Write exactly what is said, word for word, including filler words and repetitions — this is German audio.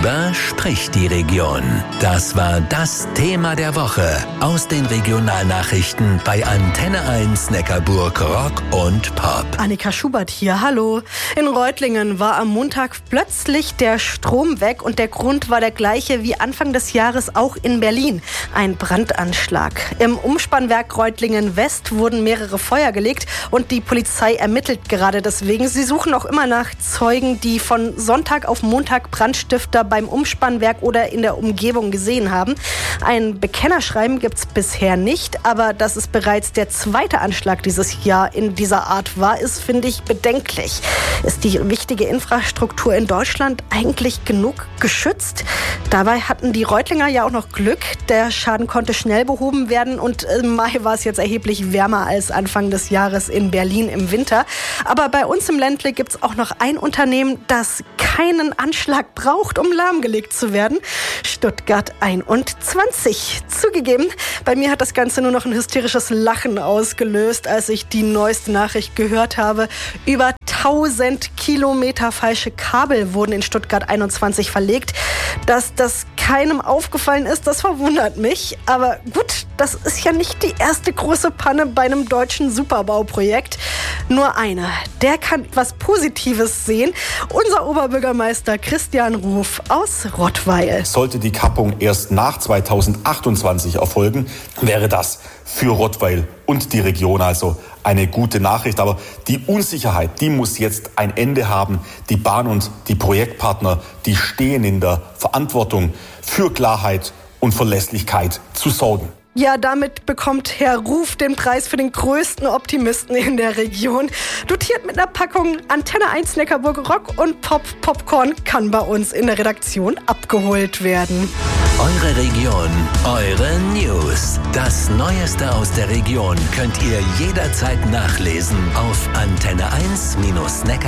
Worüber spricht die Region? Das war das Thema der Woche aus den Regionalnachrichten bei Antenne eins Neckarburg Rock und Pop. Annika Schubert hier, hallo. In Reutlingen war am Montag plötzlich der Strom weg und der Grund war der gleiche wie Anfang des Jahres auch in Berlin. Ein Brandanschlag. Im Umspannwerk Reutlingen West wurden mehrere Feuer gelegt und die Polizei ermittelt gerade deswegen. Sie suchen auch immer nach Zeugen, die von Sonntag auf Montag Brandstifter beim Umspannwerk oder in der Umgebung gesehen haben. Ein Bekennerschreiben gibt es bisher nicht, aber dass es bereits der zweite Anschlag dieses Jahr in dieser Art war, ist, finde ich, bedenklich. Ist die wichtige Infrastruktur in Deutschland eigentlich genug geschützt? Dabei hatten die Reutlinger ja auch noch Glück. Der Schaden konnte schnell behoben werden und im Mai war es jetzt erheblich wärmer als Anfang des Jahres in Berlin im Winter. Aber bei uns im Ländle gibt es auch noch ein Unternehmen, das keinen Anschlag braucht, um lahmgelegt zu werden. Stuttgart einundzwanzig. Zugegeben, bei mir hat das Ganze nur noch ein hysterisches Lachen ausgelöst, als ich die neueste Nachricht gehört habe. Über tausend Kilometer falsche Kabel wurden in Stuttgart einundzwanzig verlegt. Dass das keinem aufgefallen ist, das verwundert mich. Aber gut, das ist ja nicht die erste große Panne bei einem deutschen Superbauprojekt. Nur einer, der kann was Positives sehen. Unser Oberbürgermeister Christian Ruf aus Rottweil. Sollte die Kappung erst nach zweitausendachtundzwanzig erfolgen, wäre das für Rottweil und die Region also eine gute Nachricht. Aber die Unsicherheit, die muss jetzt ein Ende haben. Die Bahn und die Projektpartner, die stehen in der Verantwortung, für Klarheit und Verlässlichkeit zu sorgen. Ja, damit bekommt Herr Ruf den Preis für den größten Optimisten in der Region. Dotiert mit einer Packung Antenne eins Neckarburg Rock und Pop Popcorn kann bei uns in der Redaktion abgeholt werden. Eure Region, eure News. Das Neueste aus der Region könnt ihr jederzeit nachlesen auf antenne eins Neckar.